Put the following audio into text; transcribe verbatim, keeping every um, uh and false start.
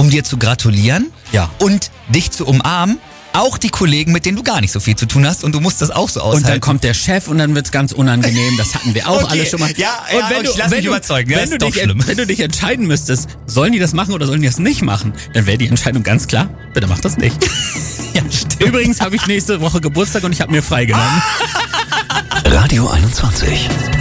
um dir zu gratulieren Ja. und dich zu umarmen. Auch die Kollegen, mit denen du gar nicht so viel zu tun hast und du musst das auch so aushalten. Und dann kommt der Chef und dann wird's ganz unangenehm. Das hatten wir auch Okay. alle schon mal. Ja, und ja, wenn du, ich lass wenn mich du, überzeugen. Ja, wenn, ist du doch dich, schlimm. wenn du dich entscheiden müsstest, sollen die das machen oder sollen die das nicht machen, dann wäre die Entscheidung ganz klar, bitte mach das nicht. Ja, stimmt. Übrigens habe ich nächste Woche Geburtstag und ich habe mir freigenommen. Radio einundzwanzig.